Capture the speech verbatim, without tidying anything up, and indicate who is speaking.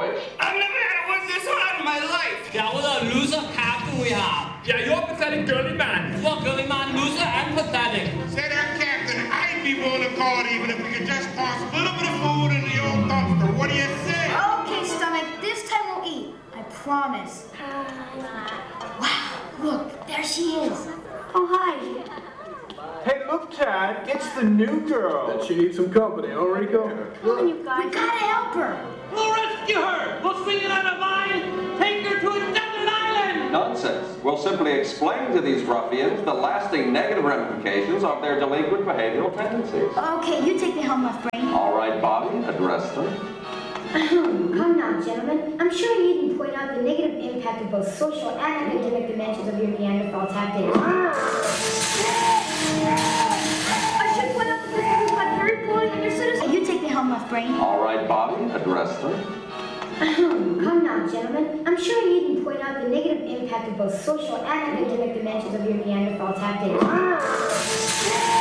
Speaker 1: situation.
Speaker 2: I've never had it work this hard in my life.
Speaker 3: 有個 loser 卡都會下。
Speaker 4: Yeah, you're pathetic, girly man.
Speaker 3: You're girly man, loser and pathetic.
Speaker 5: Say that, Captain. I'd be willing to call it even if we could just toss a little bit of food in the old dumpster. What do you say?
Speaker 6: Okay, stomach. This time we'll eat. I promise. Wow, look, there she is. Oh, hi.
Speaker 7: Hey, look, Tad. It's the new girl.
Speaker 8: And she needs some company, all right, Rico?
Speaker 6: Come on, you guys. We gotta help her.
Speaker 9: We'll rescue her. We'll swing it on a vine, take her to a desert island.
Speaker 1: Nonsense. We'll simply explain to these ruffians the lasting negative ramifications of their delinquent behavioral tendencies.
Speaker 6: Okay, you take the helm off, Brain.
Speaker 1: All right, Bobby, address them.
Speaker 10: Come now, gentlemen. I'm sure you needn't point out the negative impact of both social and academic dimensions of your Neanderthal tactics.
Speaker 6: I should point out that this has got very poorly understood. You take the helm off, Brain.
Speaker 1: All right, Bobby, address them.
Speaker 10: Come now, gentlemen. I'm sure you needn't point out the negative impact of both social and academic dimensions of your Neanderthal tactics.